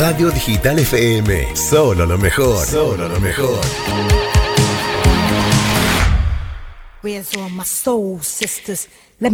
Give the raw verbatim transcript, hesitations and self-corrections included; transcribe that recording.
Radio Digital F M. Solo lo mejor. Solo lo mejor. Where's all my soul sisters?